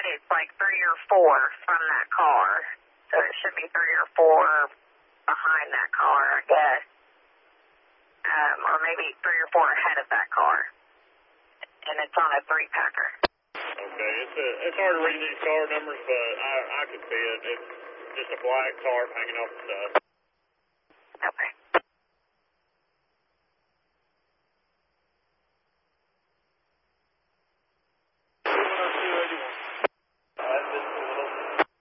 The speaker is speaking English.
it's like 3 or 4 from that car. So it should be 3 or 4 behind that car, I guess. Or maybe 3 or 4 ahead of that car. And it's on a 3-packer. Okay, it's hard to read these car numbers, but I can see it. It's just a black car hanging off the side.